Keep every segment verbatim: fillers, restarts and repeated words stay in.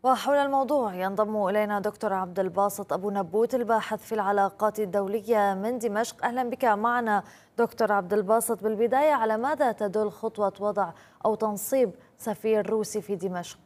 وحول الموضوع ينضم إلينا دكتور عبد الباسط أبو نبوت الباحث في العلاقات الدولية من دمشق. أهلا بك معنا دكتور عبد الباسط. بالبداية، على ماذا تدل خطوة وضع أو تنصيب سفير روسي في دمشق؟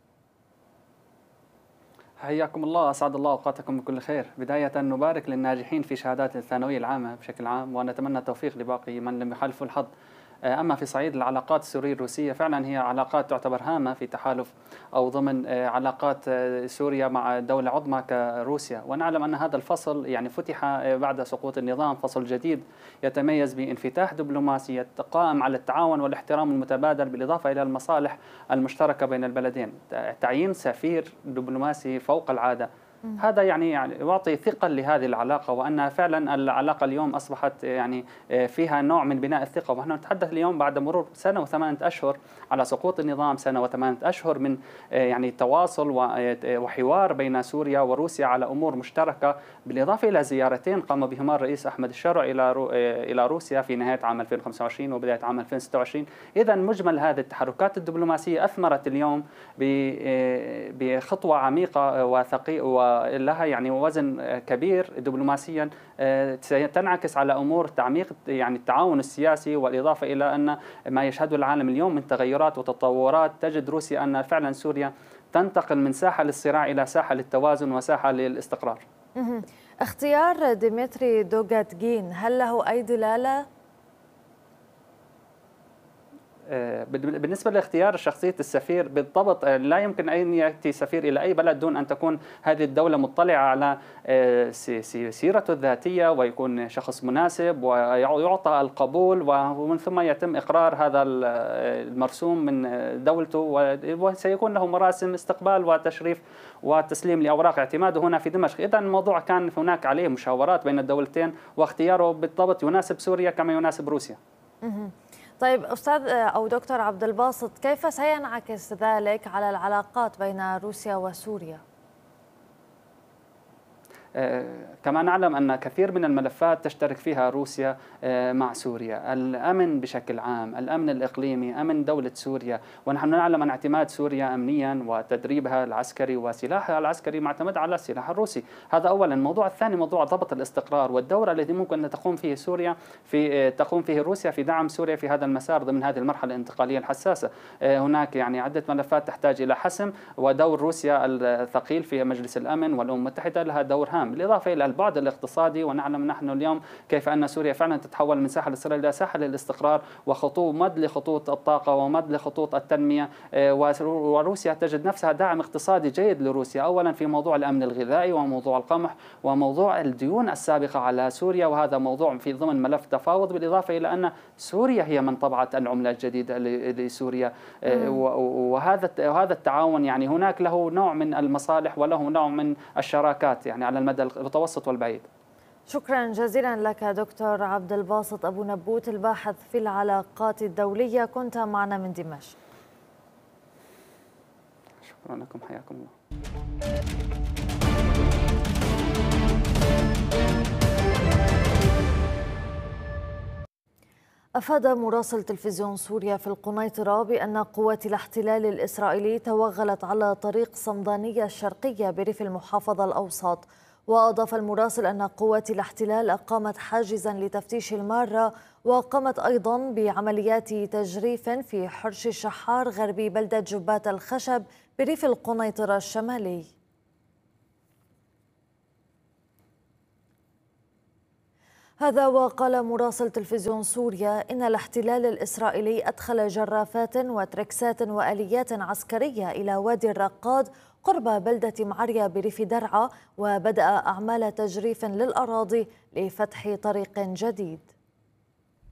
حياكم الله، أسعد الله أوقاتكم بكل خير. بداية نبارك للناجحين في شهادات الثانوية العامة بشكل عام، ونتمنى التوفيق لباقي من لم يحالفوا الحظ. أما في صعيد العلاقات السورية الروسية، فعلا هي علاقات تعتبر هامة في تحالف أو ضمن علاقات سوريا مع دولة عظمى كروسيا. ونعلم أن هذا الفصل يعني فتح بعد سقوط النظام، فصل جديد يتميز بانفتاح دبلوماسي قائم على التعاون والاحترام المتبادل، بالإضافة إلى المصالح المشتركة بين البلدين. تعيين سفير دبلوماسي فوق العادة، هذا يعني يعني يعطي ثقة لهذه العلاقة، وأن فعلا العلاقة اليوم أصبحت يعني فيها نوع من بناء الثقة. ونحن نتحدث اليوم بعد مرور سنة وثمانية أشهر على سقوط النظام، سنة وثمانية أشهر من يعني تواصل وحوار بين سوريا وروسيا على أمور مشتركة، بالإضافة إلى زيارتين قام بهما الرئيس أحمد الشرع إلى إلى روسيا في نهاية عام ألفين وخمسة وعشرين وبداية عام ألفين وستة وعشرين. إذا مجمل هذه التحركات الدبلوماسية أثمرت اليوم بخطوة عميقة وثقيلة لها يعني وزن كبير دبلوماسيا، ستنعكس على امور تعميق يعني التعاون السياسي، والاضافه الى ان ما يشهده العالم اليوم من تغيرات وتطورات. تجد روسيا ان فعلا سوريا تنتقل من ساحه للصراع الى ساحه للتوازن وساحه للاستقرار. اختيار ديمتري دوغاتجين هل له اي دلاله؟ بالنسبة لاختيار شخصية السفير بالضبط، لا يمكن أن يأتي سفير إلى أي بلد دون أن تكون هذه الدولة مطلعة على سيرته الذاتية، ويكون شخص مناسب ويعطى القبول، ومن ثم يتم إقرار هذا المرسوم من دولته، وسيكون له مراسم استقبال وتشريف وتسليم لأوراق اعتماده هنا في دمشق. إذا الموضوع كان هناك عليه مشاورات بين الدولتين، واختياره بالضبط يناسب سوريا كما يناسب روسيا. طيب أستاذ أو دكتور عبد الباسط، كيف سينعكس ذلك على العلاقات بين روسيا وسوريا؟ كما نعلم أن كثير من الملفات تشترك فيها روسيا مع سوريا، الأمن بشكل عام، الأمن الإقليمي، أمن دولة سوريا. ونحن نعلم أن اعتماد سوريا أمنيا وتدريبها العسكري وسلاحها العسكري معتمد على السلاح الروسي. هذا أولا. الموضوع الثاني موضوع ضبط الاستقرار والدور الذي ممكن أن تقوم فيه سوريا في تقوم فيه روسيا في دعم سوريا في هذا المسار ضمن هذه المرحلة الانتقالية الحساسة. هناك يعني عدة ملفات تحتاج إلى حسم، ودور روسيا الثقيل في مجلس الأمن والأمم المتحدة لها دور هام، بالإضافة إلى البعد الاقتصادي. ونعلم نحن اليوم كيف أن سوريا فعلا تتحول من ساحة للصراع إلى ساحة للاستقرار، وخطوط مد لخطوط الطاقة ومد لخطوط التنمية. وروسيا تجد نفسها داعم اقتصادي جيد لروسيا، أولا في موضوع الأمن الغذائي وموضوع القمح وموضوع الديون السابقة على سوريا، وهذا موضوع في ضمن ملف تفاوض، بالإضافة إلى أن سوريا هي من طبعت العملة الجديدة لسوريا. وهذا وهذا التعاون يعني هناك له نوع من المصالح وله نوع من الشراكات يعني على المدى المتوسط والبعيد. شكرا جزيلا لك دكتور عبد الباسط أبو نبوت الباحث في العلاقات الدولية، كنت معنا من دمشق. شكرا لكم، حياكم الله. أفاد مراسل تلفزيون سوريا في القنيطرة بأن قوات الاحتلال الإسرائيلي توغلت على طريق صمدانية الشرقية بريف المحافظة الأوسط. وأضاف المراسل أن قوات الاحتلال أقامت حاجزا لتفتيش المارة، وقامت أيضا بعمليات تجريف في حرش الشحار غربي بلدة جبات الخشب بريف القنيطرة الشمالي. هذا وقال مراسل تلفزيون سوريا إن الاحتلال الإسرائيلي أدخل جرافات وتركسات وآليات عسكرية إلى وادي الرقاد قرب بلدة معريا بريف درعا، وبدأ أعمال تجريف للأراضي لفتح طريق جديد.